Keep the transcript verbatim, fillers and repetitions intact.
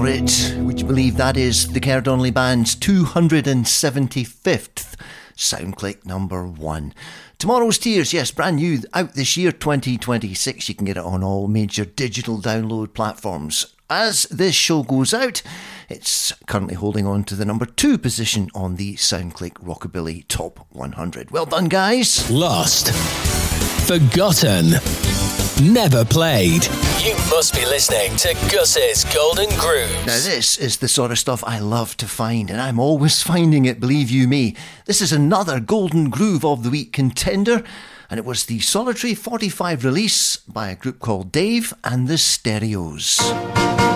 for it. Would you believe that is the Kerr Donnelly Band's two hundred seventy-fifth SoundClick number one. Tomorrow's Tears, yes, brand new, out this year, twenty twenty-six. You can get it on all major digital download platforms. As this show goes out, it's currently holding on to the number two position on the SoundClick Rockabilly Top one hundred. Well done, guys. Lost. Forgotten. Never played. You must be listening to Gus's Golden Grooves. Now this is the sort of stuff I love to find, and I'm always finding it, believe you me. This is another Golden Groove of the Week contender, and it was the Solitary forty-five release by a group called Dave and the Stereos.